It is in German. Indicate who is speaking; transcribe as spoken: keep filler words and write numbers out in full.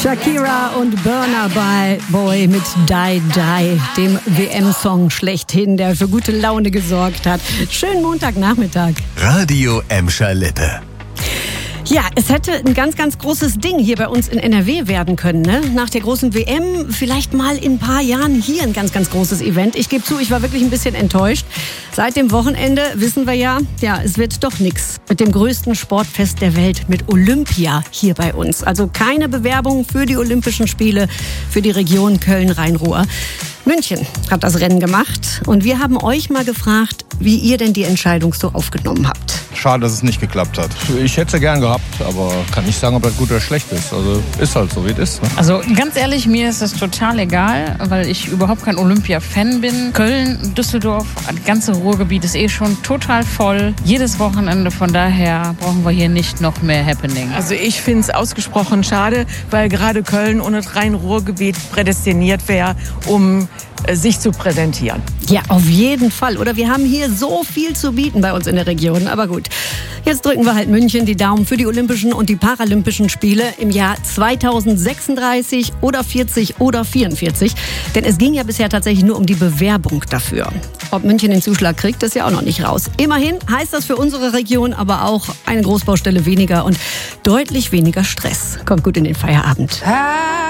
Speaker 1: Shakira und Burna Boy mit Die Die, dem W M-Song schlechthin, der für gute Laune gesorgt hat. Schönen Montagnachmittag.
Speaker 2: Radio Emscher Lippe.
Speaker 1: Ja, es hätte ein ganz, ganz großes Ding hier bei uns in N R W werden können. Ne? Nach der großen W M, vielleicht mal in ein paar Jahren hier ein ganz, ganz großes Event. Ich gebe zu, ich war wirklich ein bisschen enttäuscht. Seit dem Wochenende wissen wir ja, ja, es wird doch nichts mit dem größten Sportfest der Welt, mit Olympia hier bei uns. Also keine Bewerbung für die Olympischen Spiele für die Region Köln-Rhein-Ruhr. München hat das Rennen gemacht und wir haben euch mal gefragt, wie ihr denn die Entscheidung so aufgenommen habt.
Speaker 3: Schade, dass es nicht geklappt hat. Ich hätte es ja gern gehabt, aber kann nicht sagen, ob das gut oder schlecht ist. Also ist halt so, wie es ist. Ne?
Speaker 4: Also ganz ehrlich, mir ist das total egal, weil ich überhaupt kein Olympia-Fan bin. Köln, Düsseldorf, das ganze Ruhrgebiet ist eh schon total voll. Jedes Wochenende, von daher brauchen wir hier nicht noch mehr Happening.
Speaker 5: Also ich finde es ausgesprochen schade, weil gerade Köln und das Rhein-Ruhr-Gebiet prädestiniert wäre, um sich zu präsentieren.
Speaker 1: Ja, auf jeden Fall. Oder wir haben hier so viel zu bieten bei uns in der Region. Aber gut, jetzt drücken wir halt München die Daumen für die Olympischen und die Paralympischen Spiele im Jahr zweitausendsechsunddreißig oder vierzig oder vierundvierzig. Denn es ging ja bisher tatsächlich nur um die Bewerbung dafür. Ob München den Zuschlag kriegt, ist ja auch noch nicht raus. Immerhin heißt das für unsere Region aber auch eine Großbaustelle weniger und deutlich weniger Stress. Kommt gut in den Feierabend.